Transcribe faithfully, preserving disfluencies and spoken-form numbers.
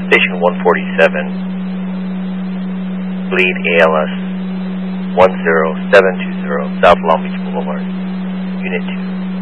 Station one forty-seven, bleed A L S one zero seven two zero, South Long Beach Boulevard, Unit two.